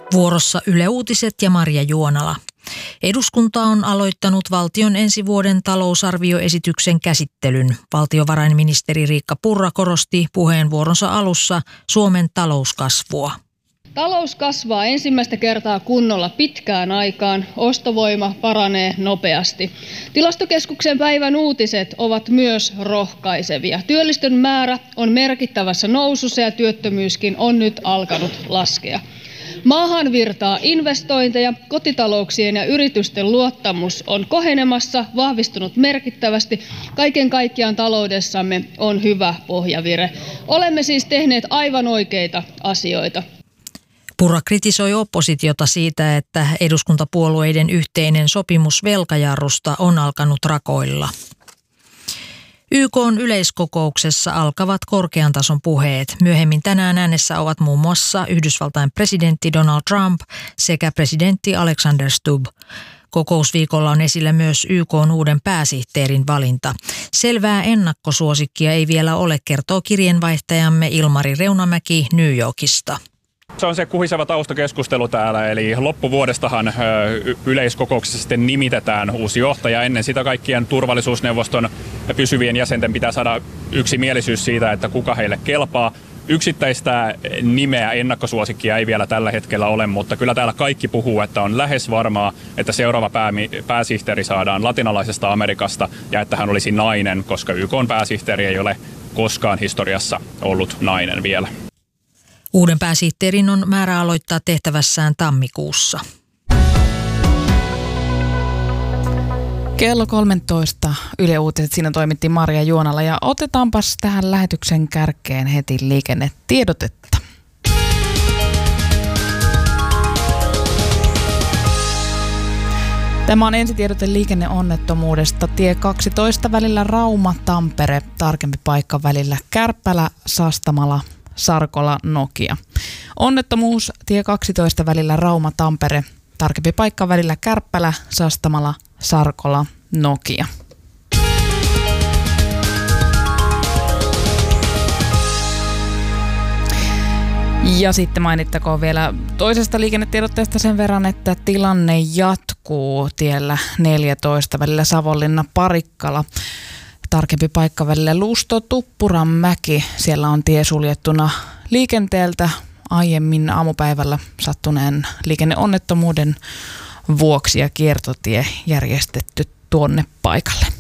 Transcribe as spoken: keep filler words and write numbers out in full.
Vuorossa Yle Uutiset ja Marja Juonala. Eduskunta on aloittanut valtion ensi vuoden talousarvioesityksen käsittelyn. Valtiovarainministeri Riikka Purra korosti puheenvuoronsa alussa Suomen talouskasvua. Talous kasvaa ensimmäistä kertaa kunnolla pitkään aikaan. Ostovoima paranee nopeasti. Tilastokeskuksen päivän uutiset ovat myös rohkaisevia. Työllisten määrä on merkittävässä nousussa ja työttömyyskin on nyt alkanut laskea. Maahan virtaa investointeja, kotitalouksien ja yritysten luottamus on kohenemassa, vahvistunut merkittävästi. Kaiken kaikkiaan taloudessamme on hyvä pohjavire. Olemme siis tehneet aivan oikeita asioita. Purra kritisoi oppositiota siitä, että eduskuntapuolueiden yhteinen sopimus velkajarrusta on alkanut rakoilla. Y K:n yleiskokouksessa alkavat korkean tason puheet. Myöhemmin tänään äänessä ovat muun muassa Yhdysvaltain presidentti Donald Trump sekä presidentti Alexander Stubb. Kokousviikolla on esillä myös Y K:n uuden pääsihteerin valinta. Selvää ennakkosuosikkia ei vielä ole, kertoo kirjeenvaihtajamme Ilmari Reunamäki New Yorkista. Se on se kuhiseva taustakeskustelu täällä, eli loppuvuodestahan yleiskokouksessa sitten nimitetään uusi johtaja. Ennen sitä kaikkien turvallisuusneuvoston pysyvien jäsenten pitää saada yksimielisyys siitä, että kuka heille kelpaa. Yksittäistä nimeä ennakkosuosikkia ei vielä tällä hetkellä ole, mutta kyllä täällä kaikki puhuu, että on lähes varmaa, että seuraava päämi- pääsihteeri saadaan latinalaisesta Amerikasta ja että hän olisi nainen, koska Y K:n pääsihteeri ei ole koskaan historiassa ollut nainen vielä. Uuden pääsihteerin on määrä aloittaa tehtävässään tammikuussa. Kello kolmetoista Yle Uutiset, siinä toimitti Marja Juonala ja otetaanpas tähän lähetyksen kärkeen heti liikennetiedotetta. Tämä on ensitiedote liikenneonnettomuudesta. Tie kaksitoista välillä Rauma-Tampere, tarkempi paikka välillä Kärppälä-Sastamala. Sarkola, Nokia. Onnettomuus tie kaksitoista välillä Rauma-Tampere, tarkempi paikka välillä Kärppälä, Sastamala, Sarkola, Nokia. Ja sitten mainittakoon vielä toisesta liikennetiedotteesta sen verran, että tilanne jatkuu tiellä neljätoista välillä Savonlinna-Parikkala. Tarkempi paikka välillä Lusto-Tuppuranmäki. Siellä on tie suljettuna liikenteeltä aiemmin aamupäivällä sattuneen liikenneonnettomuuden vuoksi ja kiertotie järjestetty tuonne paikalle.